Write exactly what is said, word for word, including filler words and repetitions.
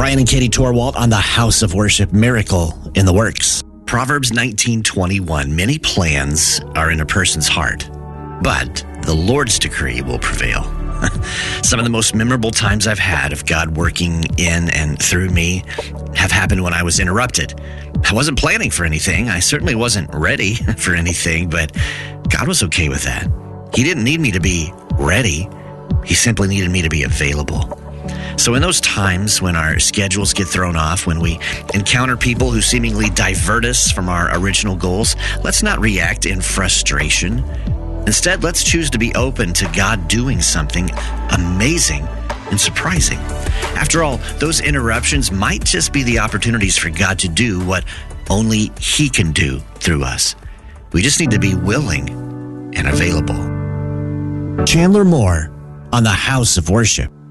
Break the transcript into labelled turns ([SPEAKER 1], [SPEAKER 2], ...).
[SPEAKER 1] Brian and Katie Torwalt on the House of Worship, Miracle in the Works. Proverbs nineteen twenty-one, many plans are in a person's heart, but the Lord's decree will prevail. Some of the most memorable times I've had of God working in and through me have happened when I was interrupted. I wasn't planning for anything. I certainly wasn't ready for anything, but God was okay with that. He didn't need me to be ready. He simply needed me to be available. So in those times when our schedules get thrown off, when we encounter people who seemingly divert us from our original goals, let's not react in frustration. Instead, let's choose to be open to God doing something amazing and surprising. After all, those interruptions might just be the opportunities for God to do what only He can do through us. We just need to be willing and available. Chandler Moore on the House of Worship.